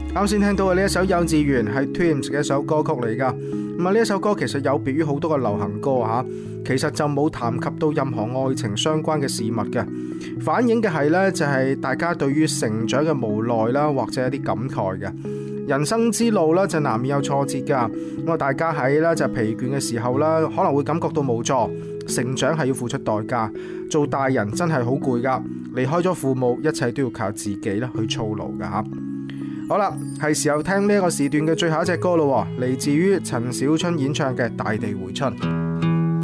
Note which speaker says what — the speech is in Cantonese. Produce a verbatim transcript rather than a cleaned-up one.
Speaker 1: 啱先聽到嘅呢一首幼稚園係 Twins 嘅一首歌曲嚟噶。咁啊呢一首歌其實有別於好多嘅流行歌吓，其實就冇談及到任何愛情相關嘅事物嘅，反映嘅係呢，就係大家對於成長嘅無奈啦，或者一啲感慨嘅。人生之路咧就難免有挫折噶，咁啊大家喺咧就疲倦嘅時候啦，可能會感覺到無助。成長係要付出代價，做大人真係好攰噶，離開咗父母，一切都要靠自己啦去操勞噶吓。好啦，係時候聽呢一個時段嘅最後一隻歌咯，嚟自於陳小春演唱嘅《大地回春》。